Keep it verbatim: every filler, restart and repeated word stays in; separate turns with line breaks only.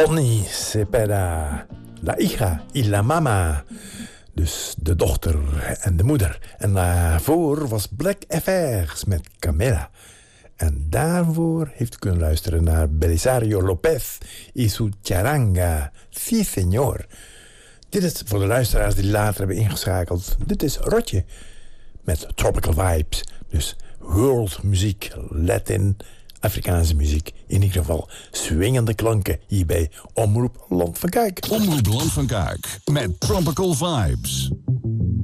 Bonnie Cepeda, la hija y la mama. Dus de dochter en de moeder. En daarvoor was Black Affairs met Camela. En daarvoor heeft u kunnen luisteren naar Belisario Lopez y su charanga. Sí, señor. Dit is voor de luisteraars die later hebben ingeschakeld. Dit is Rotje met Tropical Vibes. Dus world muziek, Latin, Afrikaanse muziek. In ieder geval swingende klanken hier bij Omroep Land van Kuik.
Omroep Land van Kuik met Tropical Vibes.